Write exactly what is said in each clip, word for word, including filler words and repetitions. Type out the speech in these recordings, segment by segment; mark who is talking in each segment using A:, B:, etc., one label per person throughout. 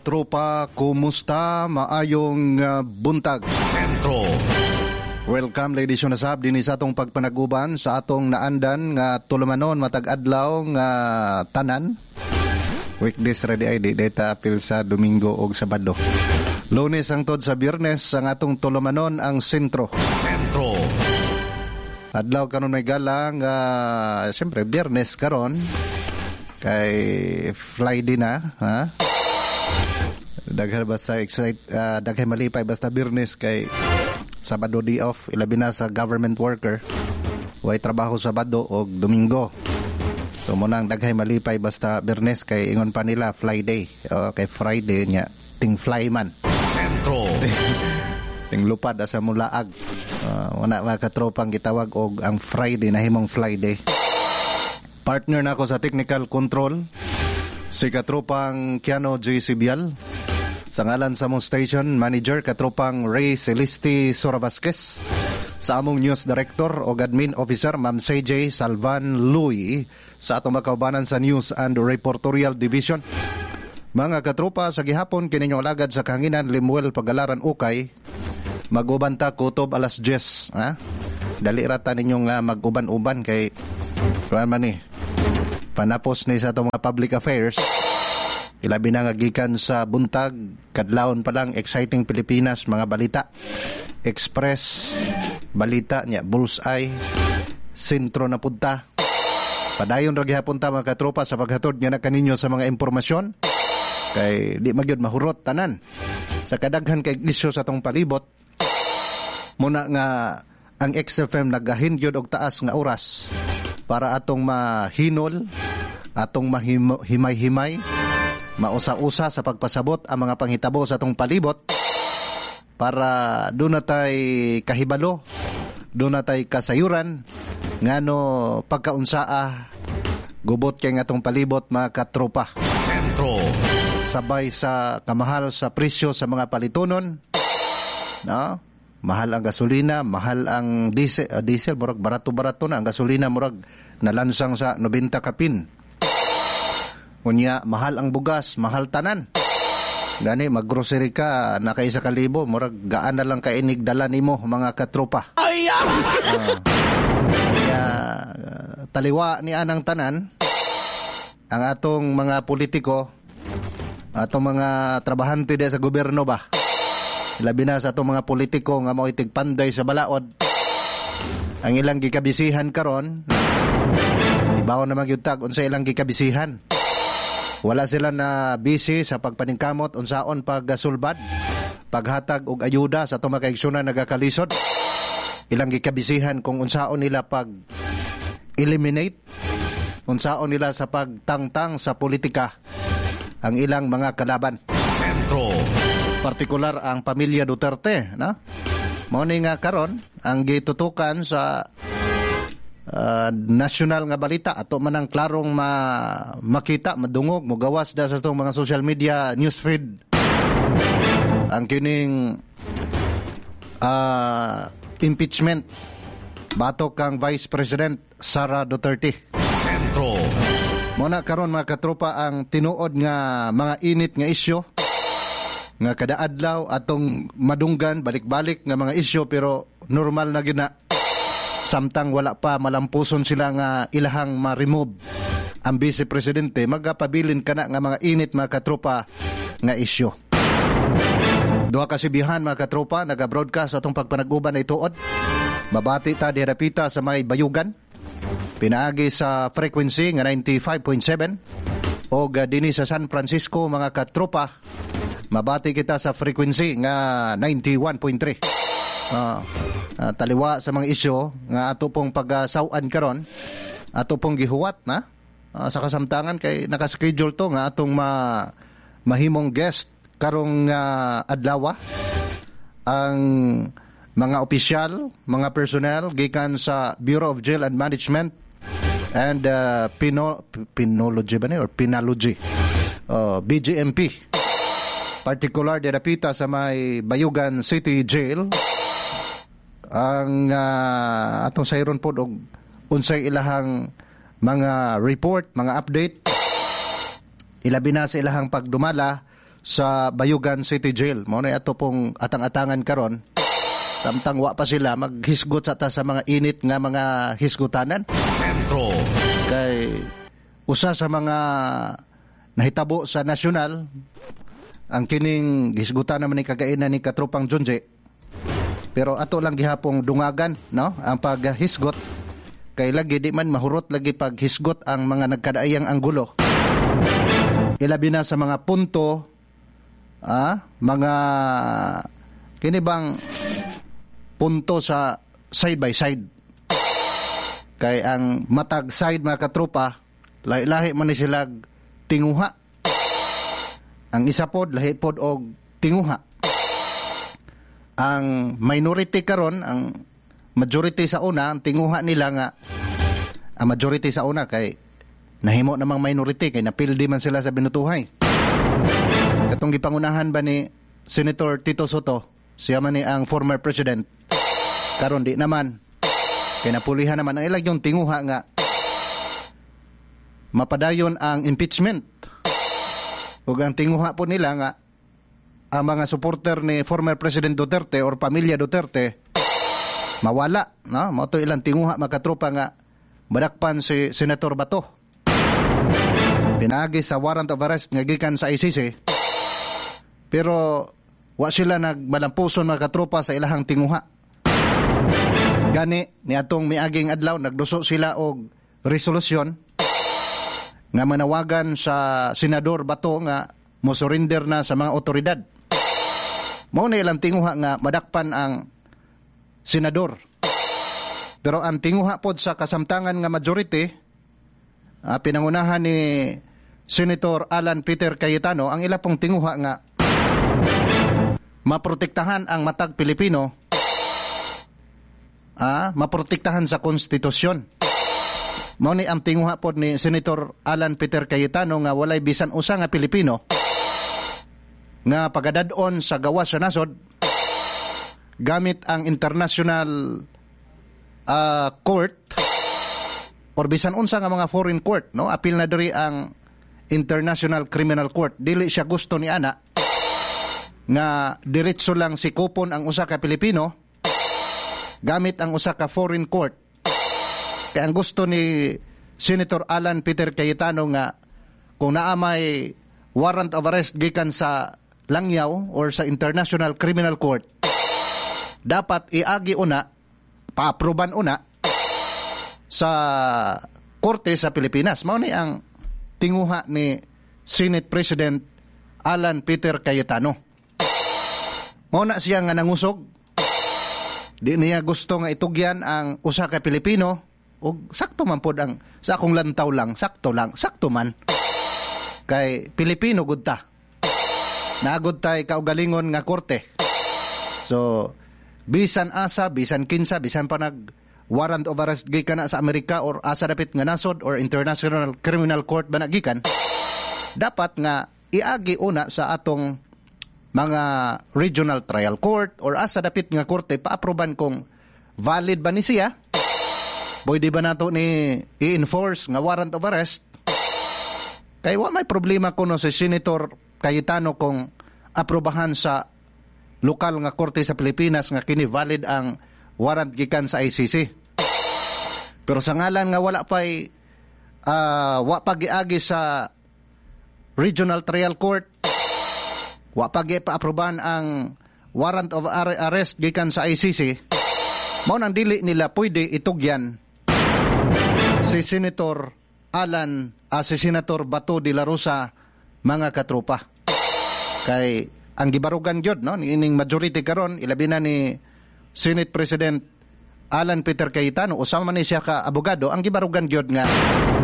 A: katropa, kumusta? Maayong uh, buntag. Sentro. Welcome ladies and sab dinhi sa atong pagpanaguban sa atong naandan nga tulumanon matag adlaw nga tanan. Weekdays ready ay di data apil sa Domingo ug Sabado. Lunes hangtod sa Biyernes ang atong tulumanon ang sentro. Sentro. Adlaw karon may gala nga uh, siyempre Biyernes karon kay Friday na, ha? Daghan basta excite uh, daghan malipay basta Biyernes kay Sabado di off, ilabi na sa government worker. Way trabaho Sabado o Domingo. So munang daghay malipay basta Biyernes kay ingon pa nila Friday. O kay Friday nya ting flyman. Sentro. Ting lupad asa mulaag. Uh, wala mga katropang gitawag og ang Friday na himong Friday. Partner na ako sa technical control si katropang Kiano J. Sibial. Sa ngalan sa mong station manager katropang Ray Celeste Sorabasquez. Sa among news director o admin officer Ma'am C J Salvan Louie. Sa atong makaubanan sa news and reportorial division. Mga katropa sa gihapon kini ninyong alagad sa kahanginan Limuel Pagalaran Ukay. Magubanta kutob alas diyes, ha? Dali rata ninyong uh, mag-uban-uban kay kuan man ni panapos ni sa atong mga public affairs. Ilabi na nga gikan sa buntag, kadlawon pa lang exciting Pilipinas, mga balita. Express, balita niya, bullseye, sentro na punta. Padayon ra gihapon ta mga katropa sa paghatod nga na kaninyo sa mga impormasyon. Kay di magyud mahurot tanan. Sa kadaghan kay isyu sa atong palibot, muna nga ang X F M nagahindyod og taas nga oras para atong mahinol, atong mahimay-himay, mausa-usa sa pagpasabot ang mga panghitabo sa atong palibot para doon na tay kahibalo, doon na tay kasayuran ngano pagkaunsaa gubot kay nga atong palibot mga katropa. Sentro. Sabay sa kamahal sa presyo sa mga palitonon, no? Mahal ang gasolina, mahal ang diesel, uh, diesel murag barato-barato na ang gasolina, murag nalansang sa ninety kapin. Unya, mahal ang bugas, mahal tanan. Gani, mag-grocery ka, nakaisa ka libo, murag gaan na lang kainig dala nimo mga katropa. Ay! Uh, kaya, uh, taliwa ni anang tanan, ang atong mga politiko, atong mga trabahante de sa gobyerno ba, labi na sa atong mga politiko nga mo'y tigpanday sa balaod, ang ilang gikabisihan karon, ibaw na magyutag, unsa ilang gikabisihan. Wala sila na busy sa pagpaningkamot unsaon pagsulbad, paghatag og ayuda sa atong mga kaigsunan nagakalisod. Ilang gikabisihan kung unsaon nila pag eliminate, unsaon nila sa pagtangtang sa politika ang ilang mga kalaban. Sentro. Partikular ang pamilya Duterte, na? Mao ni nga karon ang gitutukan sa Uh, national nga balita ato man ang klarong ma makita madungog mogawas da sa itong mga social media newsfeed ang kining uh, impeachment batok kang Vice President Sara Duterte. Sentro. Muna karon mga katropa ang tinuod nga mga init nga isyu nga kada adlaw atong madunggan balik-balik nga mga isyu pero normal na gyud na. Samtang wala pa malampuson sila nga ilahang ma-remove ang Vice Presidente, magapabilin ka na nga mga init mga katropa nga isyo. Duha kasibihan mga katropa, naga-broadcast atong pagpanag-uban na ituod. Mabati ta dirapita sa may bayugan. Pinaagi sa frequency nga ninety-five point seven o dini sa San Francisco mga katropa. Mabati kita sa frequency nga ninety-one point three. Uh, uh, taliwa sa mga isyo nga ato pong pag-sawan karon, ato pong gihuwat na uh, sa kasamtangan kay naka-schedule to nga atong ma mahimong guest karong uh, adlaw ang mga opisyal, mga personnel gikan sa Bureau of Jail and Management and uh, Pino, Pinology ba ni or Pinology uh, B J M P, particular dirapita sa may Bayugan City Jail. Ang uh, atong sayron po og unsay ilahang mga report, mga update, ilabi na sa ilahang pagdumala sa Bayugan City Jail. Mao na ato pong atang-atangan karon. Samtang wa pa sila maghisgot sa ta sa mga init nga mga hisgutanan. Sentro. Kay usa sa mga nahitabo sa nasyonal ang kining hisgutan naman ni kagainan ni Katropang Junje. Pero ato lang gihapong dungagan, no? Ang paghisgot kay lagi di man mahurot lagi paghisgot ang mga nagkadaayang anggulo. Ilabi na sa mga punto, ah, mga kini bang punto sa side by side. Kay ang matag side mga katropa, lahi-lahi man ni sila tinguha. Ang isa pod lahi pod og tinguha. Ang minority karon, ang majority sa una, ang tinguha nila nga ang majority sa una kay nahimo namang minority kay napildi man sila sa binutuhay. Katong gipangunahan ba ni Senator Tito Soto, siya man ni ang former president. Karon di naman kay napulihan naman ang ilang yung tinguha nga mapadayon ang impeachment. Ug ang tinguha po nila nga ang mga supporter ni former President Duterte or pamilya Duterte mawala, no? Mao to ilang tinguha makatropa nga madakpan si Senator Bato. Pinagi sa warrant of arrest nga gikan sa I C C. Pero wa sila nagmalampuson mga katropa sa ilahang tinguha. Gani ni atong miaging adlaw nagduso sila og resolusyon nga manawagan sa Senador Bato nga mo surrender na sa mga otoridad. Mao na ilang tinguha nga madakpan ang senador. Pero ang tinguha pod sa kasamtangan nga majority, uh, pinangunahan ni Senator Alan Peter Cayetano, ang ila pong tinguha nga maprotektahan ang matag Pilipino, uh, maprotektahan sa konstitusyon. Mao ni ang tinguha pod ni Senator Alan Peter Cayetano nga walay bisan usa nga Pilipino nga pagadadon sa gawas sa nasod gamit ang international uh, court or bisan unsa nga mga foreign court, no? Apil na diri ang International Criminal Court. Dili siya gusto ni ana nga diretso lang sikupon ang usa ka Pilipino gamit ang usa ka foreign court. Kaya ang gusto ni Senator Alan Peter Cayetano nga kung naa may warrant of arrest gikan sa Langyaw or sa International Criminal Court, dapat iagi una, paaproban una sa korte sa Pilipinas. Mao ni ang tinguha ni Senate President Alan Peter Cayetano. Mao na siya nga nangusog. Di niya gusto nga itugyan ang usa ka Pilipino ug sakto man pod ang sa akong lantaw lang, sakto lang, sakto man. Kay Pilipino gud ta. Naagod tay kaugalingon nga korte. So, bisan asa, bisan kinsa, bisan pa nag warrant of arrest gikan na sa Amerika or asa dapit nga nasod or International Criminal Court ba nagikan, dapat nga iagi una sa atong mga regional trial court or asa dapit nga korte paaproban kung valid ba ni siya. Pwede ba nato ni i-enforce nga warrant of arrest? Kaya wa may problema kuno si Senator Cayetano kung aprobahan sa lokal nga korte sa Pilipinas nga kini valid ang warrant gikan sa I C C. Pero sa ngalan nga wala pa'y uh, wa pag-iagi sa Regional Trial Court, wa pag-iaprubahan ang warrant of arrest gikan sa I C C, mao nang dili nila pwede itugyan si Senator Alan, uh, si Senator Bato de la Rosa, mga katropa. Kay ang gibarugan gyud, no, ni ining majority karon ilabi na ni Senate President Alan Peter Cayetano, usama man ni siya ka abogado, ang gibarugan gyud nga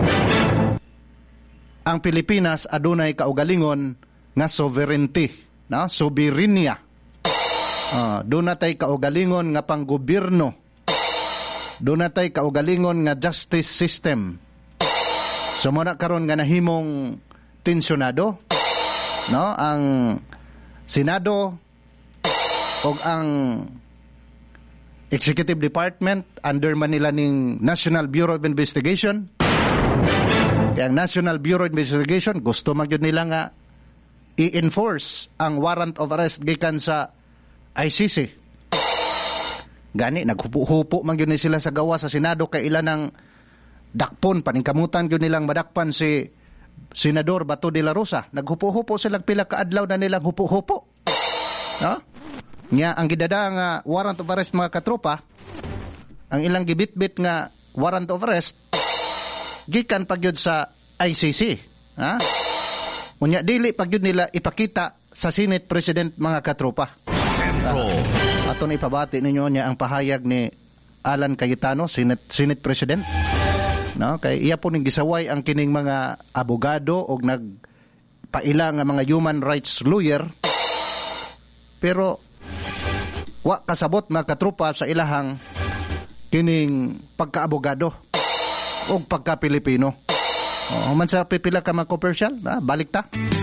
A: ang Pilipinas adunay kaugalingon nga sovereignty, no, soberanya. Uh, doon natay kaugalingon nga panggobyerno. Doon natay kaugalingon nga justice system. So muna karon nga nahimong tensyonado, no, ang Senado o ang Executive Department under Manila ning National Bureau of Investigation. Kaya ang National Bureau of Investigation gusto magyud nila nga i-enforce ang warrant of arrest gikan sa I C C. Gani naghupo-hupo man gyud ni sila sa gawa sa Senado kay ila ng dakpon paningkamutan gyud nilang madakpan si Senador Bato de la Rosa. Naghupo-hupo sila pila ka adlaw na nilang hupo-hupo. No? Nya ang gidada nga warrant of arrest mga katropa, ang ilang gibitbit nga warrant of arrest gikan pagyud sa I C C. Ha? Unya dili pagyud nila ipakita sa Senate President mga katropa. Sentro. Uh, aton ipabati ninyo niya ang pahayag ni Alan Cayetano, Senate Senate President. No, kay iya po ning gisaway ang kining mga abogado og nagpaila nga mga human rights lawyer. Pero wa kasabot mga katropa sa ilahang kining pagkaabogado o pagka-Pilipino. O man sa pipila ka mga commercial, ah, balik ta.